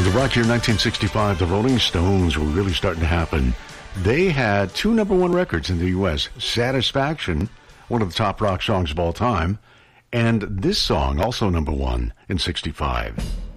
In the rock year 1965, the Rolling Stones were really starting to happen. They had two number one records in the U.S., Satisfaction, one of the top rock songs of all time, and this song, also number one in 65.